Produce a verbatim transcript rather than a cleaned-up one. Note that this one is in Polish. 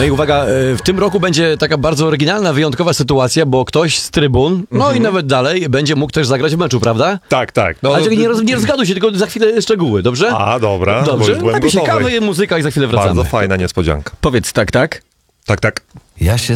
No i uwaga, y, w tym roku będzie taka bardzo oryginalna, wyjątkowa sytuacja, bo ktoś z trybun, no Mhm. i nawet dalej, będzie mógł też zagrać w meczu, prawda? Tak, tak. No, Ale czekaj, nie, roz, nie rozgaduj się, tylko za chwilę szczegóły, dobrze? A, dobra, bo Dobrze, już byłem napij się gotowy. kawy, muzyka i za chwilę wracamy. Bardzo fajna niespodzianka. Powiedz tak, tak? Tak, tak. Ja się